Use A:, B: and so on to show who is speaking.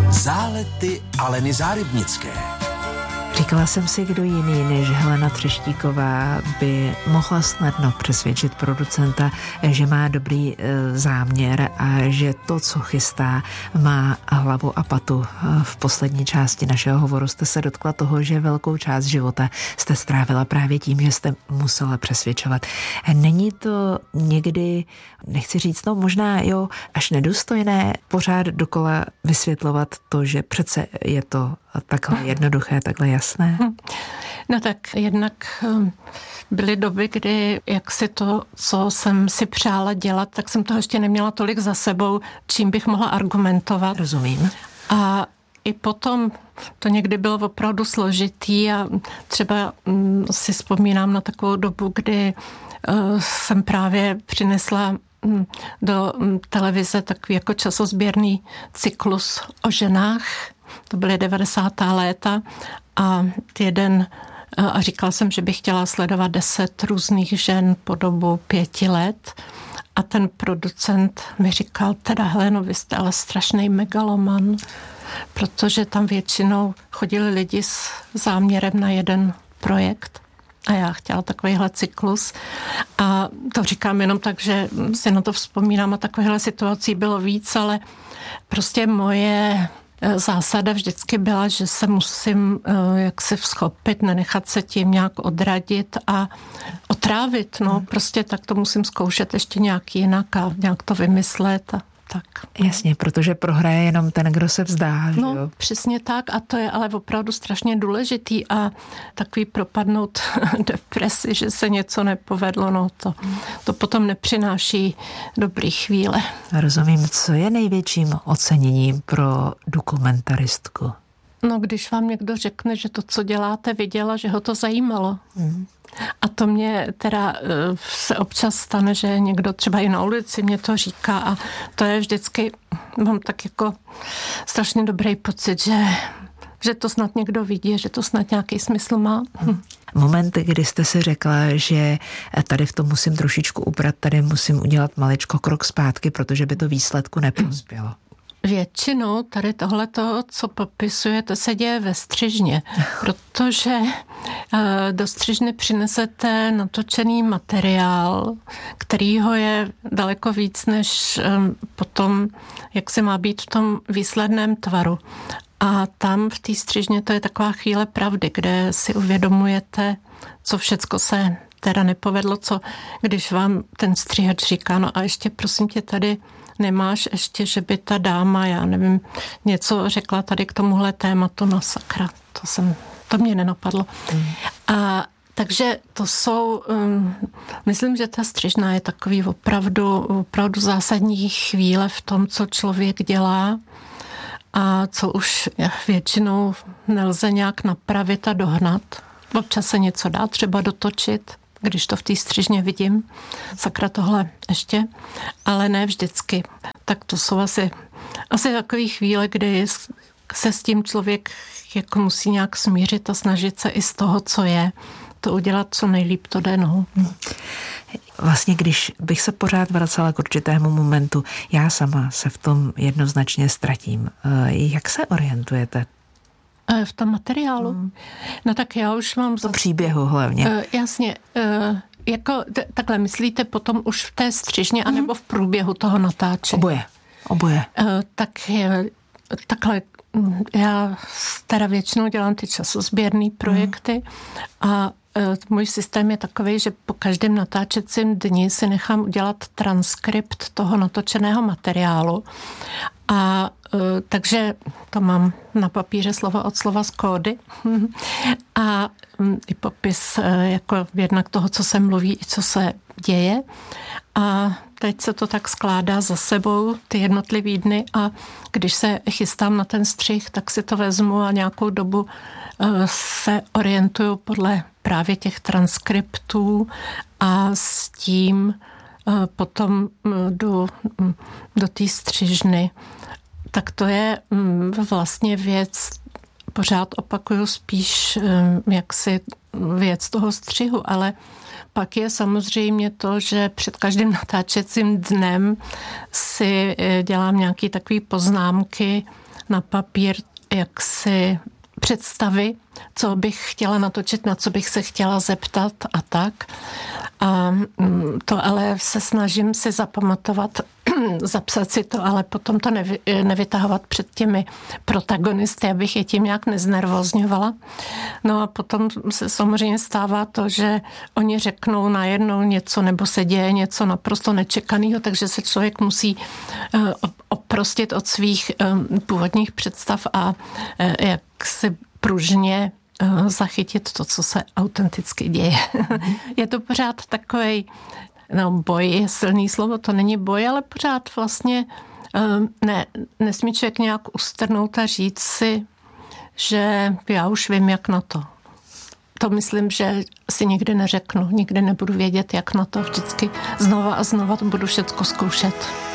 A: Zálety Aleny Zárybnické.
B: Říkala jsem si, kdo jiný než Helena Třeštíková by mohla snadno přesvědčit producenta, že má dobrý záměr a že to, co chystá, má hlavu a patu. V poslední části našeho hovoru jste se dotkla toho, že velkou část života jste strávila právě tím, že jste musela přesvědčovat. Není to někdy, nechci říct, no možná jo, až nedůstojné pořád dokola vysvětlovat to, že přece je to takhle jednoduché, takhle jasné?
C: No tak jednak byly doby, kdy jak si to, co jsem si přála dělat, tak jsem toho ještě neměla tolik za sebou, čím bych mohla argumentovat.
B: Rozumím.
C: A i potom to někdy bylo opravdu složitý a třeba si vzpomínám na takovou dobu, kdy jsem právě přinesla do televize takový jako časozběrný cyklus o ženách. To byly 90. léta a a říkala jsem, že bych chtěla sledovat 10 různých žen po dobu 5 let. A ten producent mi říkal, teda Heleno, vy jste ale strašný megaloman, protože tam většinou chodili lidi s záměrem na jeden projekt. A já chtěla takovýhle cyklus. A to říkám jenom tak, že si na to vzpomínám a takovýchhle situací bylo víc, ale prostě moje zásada vždycky byla, že se musím jaksi vzchopit, nenechat se tím nějak odradit a otrávit. No, prostě tak to musím zkoušet ještě nějak jinak a nějak to vymyslet a tak.
B: Jasně, protože prohraje jenom ten, kdo se vzdá.
C: No,
B: jo?
C: přesně tak a to je ale opravdu strašně důležitý a takový propadnout depresi, že se něco nepovedlo, no to potom nepřináší dobrý chvíle.
B: Rozumím, co je největším oceněním pro dokumentaristku?
C: No, když vám někdo řekne, že to, co děláte, viděla, že ho to zajímalo. A to mě teda se občas stane, že někdo třeba i na ulici mě to říká a to je vždycky, mám tak jako strašně dobrý pocit, že to snad někdo vidí, že to snad nějaký smysl má.
B: Moment, kdy jste si řekla, že tady v tom musím trošičku ubrat, tady musím udělat maličko krok zpátky, protože by to výsledku neprospělo.
C: Většinou tady tohleto, co popisujete, se děje ve střižně, protože do střižny přinesete natočený materiál, kterýho je daleko víc, než potom, jak se má být v tom výsledném tvaru. A tam v té střižně to je taková chvíle pravdy, kde si uvědomujete, co všecko se teda nepovedlo, co když vám ten střihač říká, no a ještě prosím tě tady nemáš ještě, že by ta dáma, já nevím, něco řekla tady k tomuhle tématu, no sakra, to mě nenapadlo. A takže to jsou, myslím, že ta střižna je takový opravdu zásadní chvíle v tom, co člověk dělá a co už většinou nelze nějak napravit a dohnat. Občas se něco dá třeba dotočit, když to v té střižně vidím, sakra tohle ještě, ale ne vždycky. Tak to jsou asi takové chvíle, kdy se s tím člověk jako musí nějak smířit a snažit se i z toho, co je, to udělat co nejlíp to jde. No.
B: Vlastně, když bych se pořád vracela k určitému momentu, já sama se v tom jednoznačně ztratím. Jak se orientujete?
C: V tom materiálu? No tak já už mám...
B: V příběhu hlavně.
C: Jasně. Jako takhle myslíte potom už v té střižně anebo v průběhu toho natáčení?
B: Oboje.
C: Takhle já teda většinou dělám ty časozběrný projekty a můj systém je takový, že po každém natáčecím dni si nechám udělat transkript toho natočeného materiálu a takže to mám na papíře slovo od slova z kódy a i popis jako jednak toho, co se mluví i co se děje a teď se to tak skládá za sebou ty jednotlivý dny a když se chystám na ten střih, tak si to vezmu a nějakou dobu se orientuju podle právě těch transkriptů a s tím potom jdu do té střižny. Tak to je vlastně věc, pořád opakuju spíš jaksi věc toho střihu, ale pak je samozřejmě to, že před každým natáčecím dnem si dělám nějaké takové poznámky na papír jaksi představy, co bych chtěla natočit, na co bych se chtěla zeptat a tak. A to ale se snažím si zapamatovat, zapsat si to, ale potom to nevytahovat před těmi protagonisty, abych je tím nějak neznervozňovala. No a potom se samozřejmě stává to, že oni řeknou najednou něco nebo se děje něco naprosto nečekaného, takže se člověk musí oprostit od svých původních představ a jak si pružně zachytit to, co se autenticky děje. Je to pořád takovej, boj je silný slovo, to není boj, ale pořád vlastně nesmí člověk nějak ustrnout a říct si, že já už vím, jak na to. To myslím, že si nikdy neřeknu, nikdy nebudu vědět, jak na to. Vždycky znova a znova to budu všecko zkoušet.